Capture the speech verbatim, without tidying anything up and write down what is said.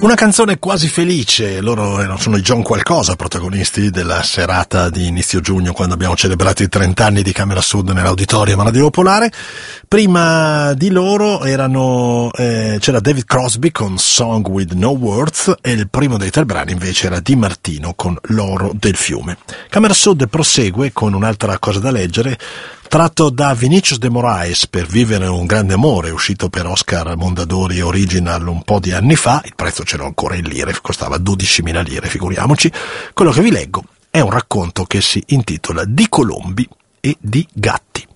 Una canzone quasi felice, loro erano, sono i John Qualcosa, protagonisti della serata di inizio giugno quando abbiamo celebrato i trenta anni di Camera Sud nell'Auditorium a Radio Popolare. Prima di loro erano eh, c'era David Crosby con Song with No Words e il primo dei tre brani invece era Di Martino con L'oro del fiume. Camera Sud prosegue con un'altra cosa da leggere, tratto da Vinicius de Moraes, Per vivere un grande amore, uscito per Oscar Mondadori Original un po' di anni fa. Il prezzo c'era ancora in lire, costava dodicimila lire, figuriamoci. Quello che vi leggo è un racconto che si intitola Di colombi e di gatti.